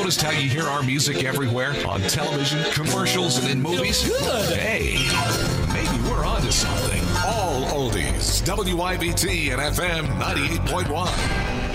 Noticed how you hear our music everywhere? On television, commercials, and in movies? Good. Hey, maybe we're onto something. All oldies. WIBT and FM 98.1.